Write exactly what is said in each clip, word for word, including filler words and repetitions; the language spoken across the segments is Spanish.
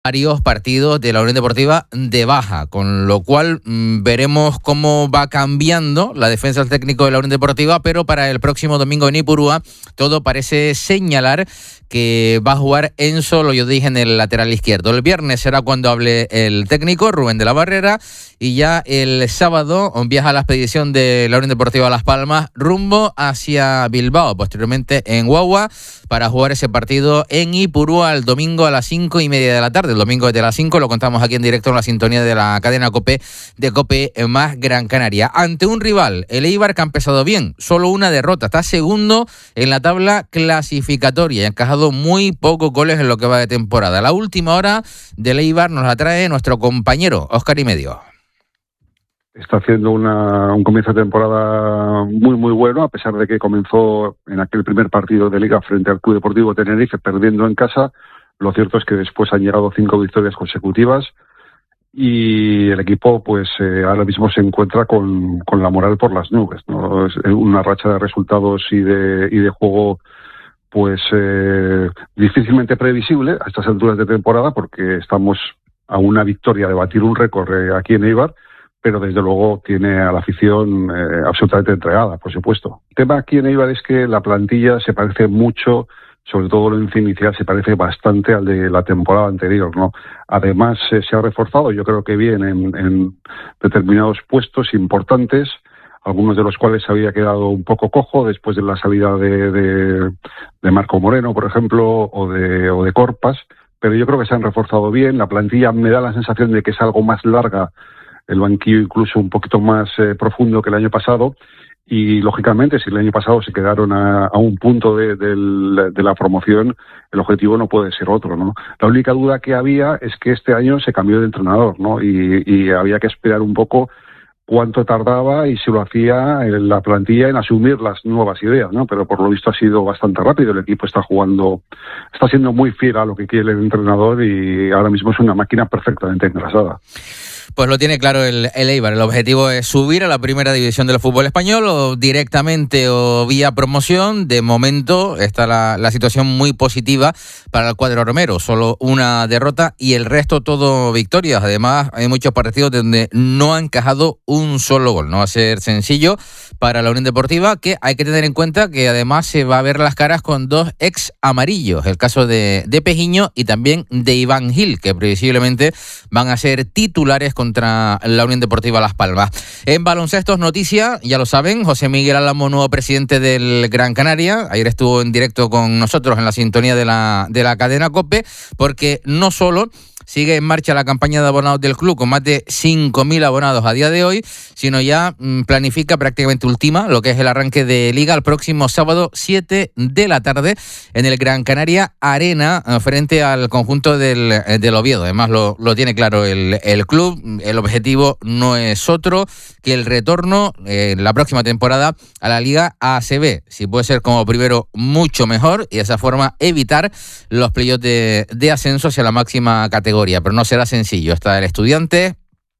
Varios partidos de la Unión Deportiva de baja, con lo cual mmm, veremos cómo va cambiando la defensa del técnico de la Unión Deportiva, pero para el próximo domingo en Ipurúa todo parece señalar que va a jugar Enzo Loyodij en el lateral izquierdo. El viernes será cuando hable el técnico Rubén de la Barrera, y ya el sábado viaja a la expedición de la Unión Deportiva Las Palmas rumbo hacia Bilbao, posteriormente en Guagua, para jugar ese partido en Ipurúa el domingo a las cinco y media de la tarde. El domingo desde las cinco lo contamos aquí en directo en la sintonía de la cadena COPE de COPE más Gran Canaria. Ante un rival, el Eibar, que ha empezado bien, solo una derrota, está segundo en la tabla clasificatoria y ha encajado muy pocos goles en lo que va de temporada. La última hora del Eibar nos la trae nuestro compañero Óscar y Medio. Está haciendo una, un comienzo de temporada muy muy bueno, a pesar de que comenzó en aquel primer partido de Liga frente al Club Deportivo Tenerife perdiendo en casa. Lo cierto es que después han llegado cinco victorias consecutivas y el equipo pues eh, ahora mismo se encuentra con, con la moral por las nubes, ¿no? Es una racha de resultados y de, y de juego pues eh, difícilmente previsible a estas alturas de temporada, porque estamos a una victoria de batir un récord eh, aquí en Eibar, pero desde luego tiene a la afición eh, absolutamente entregada, por supuesto. El tema aquí en Eibar es que la plantilla se parece mucho, sobre todo el once inicial se parece bastante al de la temporada anterior, ¿no? Además eh, se ha reforzado, yo creo que bien, en, en determinados puestos importantes, algunos de los cuales se había quedado un poco cojo después de la salida de, de, de Marco Moreno, por ejemplo, o de, o de Corpas, pero yo creo que se han reforzado bien. La plantilla me da la sensación de que es algo más larga, el banquillo incluso un poquito más eh, profundo que el año pasado, y lógicamente si el año pasado se quedaron a, a un punto de, de, de la promoción, el objetivo no puede ser otro, ¿no? La única duda que había es que este año se cambió de entrenador, ¿no? Y, y había que esperar un poco cuánto tardaba y si lo hacía en la plantilla en asumir las nuevas ideas, ¿no? Pero por lo visto ha sido bastante rápido. El equipo está jugando, está siendo muy fiel a lo que quiere el entrenador y ahora mismo es una máquina perfectamente engrasada. Pues lo tiene claro el, el Eibar. El objetivo es subir a la primera división del fútbol español, o directamente o vía promoción. De momento está la, la situación muy positiva para el cuadro romero. Solo una derrota y el resto todo victorias. Además, hay muchos partidos donde no ha encajado un solo gol. No va a ser sencillo para la Unión Deportiva, que hay que tener en cuenta que además se va a ver las caras con dos ex amarillos. El caso de, de Pejiño y también de Iván Gil, que previsiblemente van a ser titulares contra la Unión Deportiva Las Palmas. En baloncestos, noticia, ya lo saben, José Miguel Álamo, nuevo presidente del Gran Canaria. Ayer estuvo en directo con nosotros en la sintonía de la, de la cadena COPE, porque no solo sigue en marcha la campaña de abonados del club con más de cinco mil abonados a día de hoy, sino ya mmm, planifica prácticamente ultima lo que es el arranque de Liga el próximo sábado siete de la tarde en el Gran Canaria Arena frente al conjunto del, del Oviedo. Además lo, lo tiene claro el, el club. El objetivo no es otro que el retorno en eh, la próxima temporada a la Liga A C B. Si puede ser como primero, mucho mejor, y de esa forma evitar los playoffs de, de ascenso hacia la máxima categoría. Pero no será sencillo. Está el Estudiantes,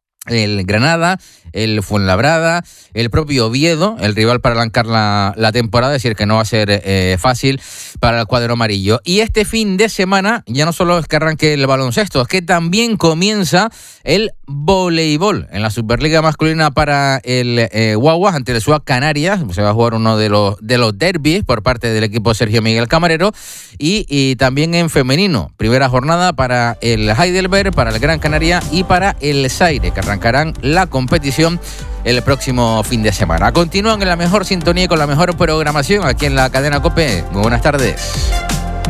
el Granada, el Fuenlabrada, el propio Oviedo, el rival para arrancar la, la temporada, es decir, que no va a ser eh, fácil para el cuadro amarillo. Y este fin de semana ya no solo es que arranque el baloncesto, es que también comienza el voleibol en la Superliga masculina para el eh, Guaguas ante el SUAC Canarias. Se va a jugar uno de los de los derbis por parte del equipo Sergio Miguel Camarero, y, y también en femenino, primera jornada para el Heidelberg, para el Gran Canaria y para el Zaire, que arrancarán la competición el próximo fin de semana. Continúan en la mejor sintonía y con la mejor programación aquí en la cadena COPE. Muy buenas tardes.